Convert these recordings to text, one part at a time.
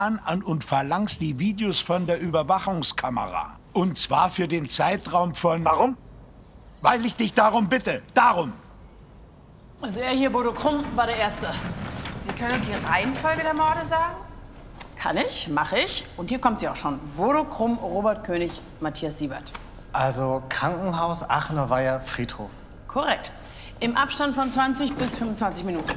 an und verlangst die Videos von der Überwachungskamera. Und zwar für den Zeitraum von... Warum? Weil ich dich darum bitte. Darum. Also er hier, Bodo Krumm, war der Erste. Sie können uns die Reihenfolge der Morde sagen? Kann ich, mache ich. Und hier kommt sie auch schon. Bodo Krumm, Robert König, Matthias Siebert. Also Krankenhaus, Aachener Weiher, Friedhof. Korrekt. Im Abstand von 20 bis 25 Minuten.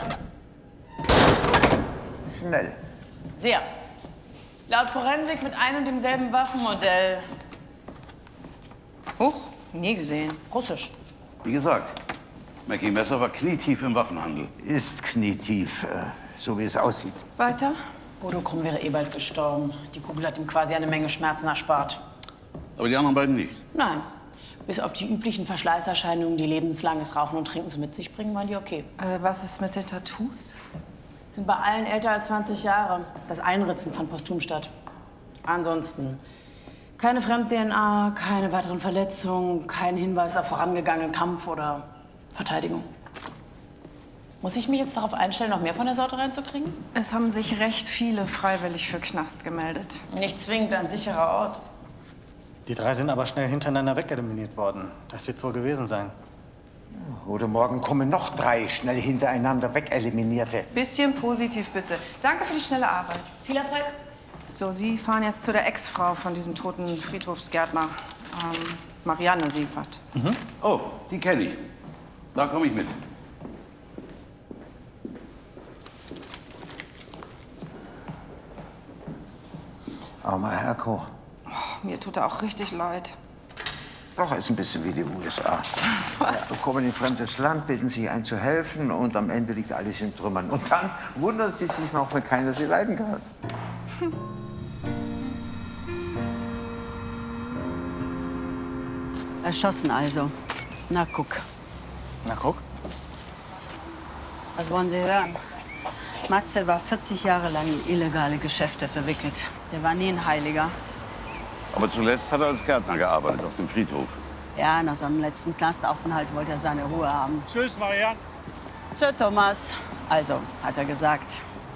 Schnell. Sehr. Laut Forensik mit einem und demselben Waffenmodell. Huch, nie gesehen. Russisch. Wie gesagt, Mackie Messer war knietief im Waffenhandel. Ist knietief, so wie es aussieht. Weiter? Bodo Krumm wäre eh bald gestorben. Die Kugel hat ihm quasi eine Menge Schmerzen erspart. Aber die anderen beiden nicht. Nein. Bis auf die üblichen Verschleißerscheinungen, die lebenslanges Rauchen und Trinken so mit sich bringen, waren die okay. Was ist mit den Tattoos? Sind bei allen älter als 20 Jahre. Das Einritzen fand posthum statt. Ansonsten keine Fremd-DNA, keine weiteren Verletzungen, kein Hinweis auf vorangegangenen Kampf oder Verteidigung. Muss ich mich jetzt darauf einstellen, noch mehr von der Sorte reinzukriegen? Es haben sich recht viele freiwillig für Knast gemeldet. Nicht zwingend ein sicherer Ort. Die drei sind aber schnell hintereinander wegeliminiert worden. Das wird's wohl gewesen sein. Oder morgen kommen noch 3 schnell hintereinander wegeliminierte. Bisschen positiv, bitte. Danke für die schnelle Arbeit. Viel Erfolg. So, Sie fahren jetzt zu der Ex-Frau von diesem toten Friedhofsgärtner, Marianne Siebert. Oh, die kenne ich. Da komme ich mit. Armer Herko. Mir tut er auch richtig leid. Doch, ist ein bisschen wie die USA. Ja, kommen in ein fremdes Land, bitten sich ein zu helfen und am Ende liegt alles in Trümmern. Und dann wundern sie sich noch, wenn keiner sie leiden kann. Erschossen also. Na guck. Na guck. Was wollen Sie hören? Matze war 40 Jahre lang in illegale Geschäfte verwickelt. Der war nie ein Heiliger. Aber zuletzt hat er als Gärtner gearbeitet auf dem Friedhof. Ja, nach seinem letzten Knastaufenthalt wollte er seine Ruhe haben. Tschüss, Marianne. Tschö, Thomas. Also, hat er gesagt.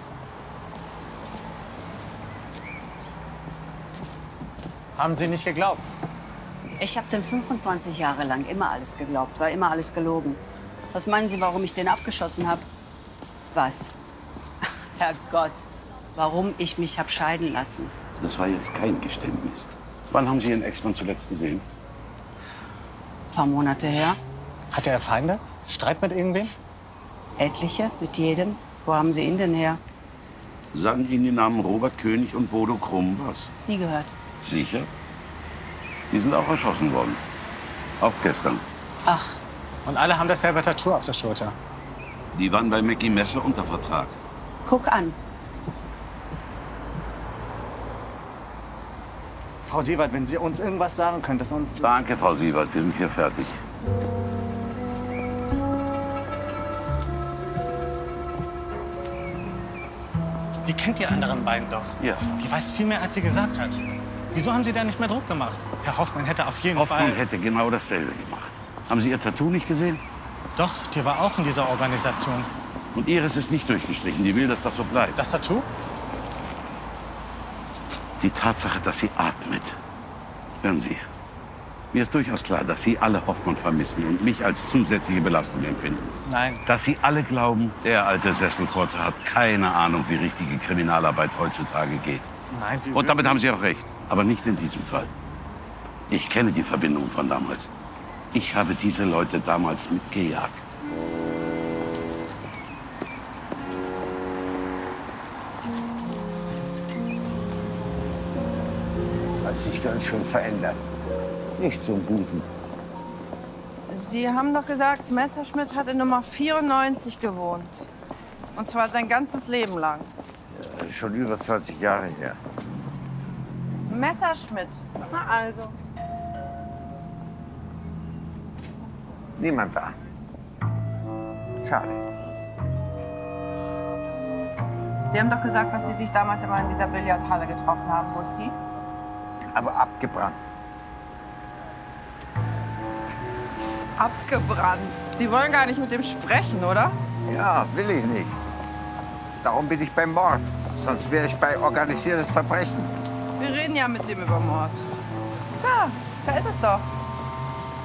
Haben Sie nicht geglaubt? Ich habe dem 25 Jahre lang immer alles geglaubt, war immer alles gelogen. Was meinen Sie, warum ich den abgeschossen habe? Was? Herrgott, warum ich mich hab scheiden lassen. Das war jetzt kein Geständnis. Wann haben Sie Ihren Ex-Mann zuletzt gesehen? Ein paar Monate her. Hatte er Feinde? Streit mit irgendwem? Etliche, mit jedem. Wo haben Sie ihn denn her? Sagen Ihnen die Namen Robert König und Bodo Krumm was? Nie gehört. Sicher? Die sind auch erschossen worden. Auch gestern. Ach, Und alle haben dasselbe Tattoo auf der Schulter. Die waren bei Mackie Messer unter Vertrag. guck an. Frau Siebert, wenn Sie uns irgendwas sagen können, das uns... Danke, Frau Siebert. Wir sind hier fertig. Die kennt die anderen beiden doch. Ja. Die weiß viel mehr, als sie gesagt hat. Wieso haben Sie da nicht mehr Druck gemacht? Herr Hoffmann hätte auf jeden Hoffmann Fall... hätte genau dasselbe gemacht. Haben Sie Ihr Tattoo nicht gesehen? Doch, die war auch in dieser Organisation. Und Ihres ist nicht durchgestrichen. Die will, dass das so bleibt. Das Tattoo? Die Tatsache, dass sie atmet. Hören Sie, mir ist durchaus klar, dass Sie alle Hoffmann vermissen und mich als zusätzliche Belastung empfinden. Nein. Dass Sie alle glauben, der alte Sesselfurzer hat keine Ahnung, wie richtige Kriminalarbeit heutzutage geht. Nein, Und damit haben Sie auch recht. Aber nicht in diesem Fall. Ich kenne die Verbindung von damals. Ich habe diese Leute damals mitgejagt. Hat sich ganz schön verändert. Nicht zum Guten. Sie haben doch gesagt, Messerschmidt hat in Nummer 94 gewohnt. Und zwar sein ganzes Leben lang. Schon über 20 Jahre her. Messerschmidt. Na also. Niemand da. Schade. Sie haben doch gesagt, dass Sie sich damals immer in dieser Billardhalle getroffen haben. Wo ist die? Aber abgebrannt. Abgebrannt. Sie wollen gar nicht mit dem sprechen, oder? Ja, will ich nicht. Darum bin ich beim Mord. Sonst wäre ich bei organisiertes Verbrechen. Wir reden ja mit dem über Mord. Da ist es doch.